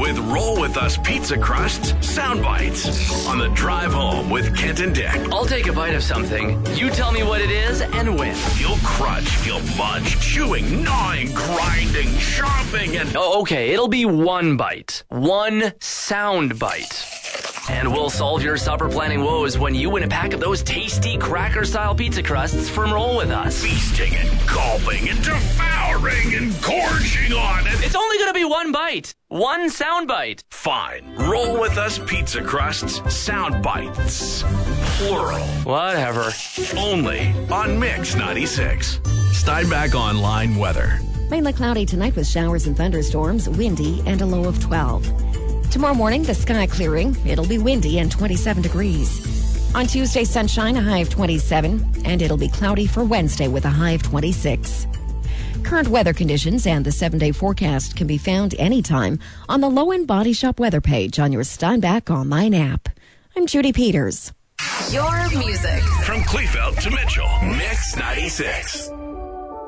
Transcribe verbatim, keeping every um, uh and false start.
with Roll With Us Pizza Crusts Sound Bites on the drive home with Kent and Dick. I'll take a bite of something. You tell me what it is and when. You'll crunch, you'll munch, chewing, gnawing, grinding, chomping, and... Oh, okay, it'll be one bite. One sound bite. And we'll solve your supper planning woes when you win a pack of those tasty cracker-style pizza crusts from Roll With Us. Feasting and gulping and devouring and gorging on it. It's only going to be one bite. One sound bite. Fine. Roll With Us Pizza Crusts Sound Bites. Plural. Whatever. Only on Mix ninety-six. Steinbach Online weather. Mainly cloudy tonight with showers and thunderstorms, windy, and a low of twelve. Tomorrow morning, the sky clearing. It'll be windy and twenty-seven degrees. On Tuesday, sunshine, a high of twenty-seven, and it'll be cloudy for Wednesday with a high of twenty-six. Current weather conditions and the seven-day forecast can be found anytime on the Low End Body Shop weather page on your Steinbach Online app. I'm Judy Peters. Your music. From Kleefeld to Mitchell, Mix ninety-six.